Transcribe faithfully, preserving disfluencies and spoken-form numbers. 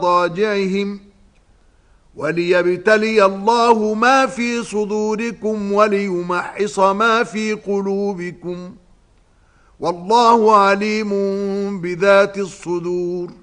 مضاجعهم وليبتلي الله ما في صدوركم وليمحص ما في قلوبكم والله عليم بذات الصدور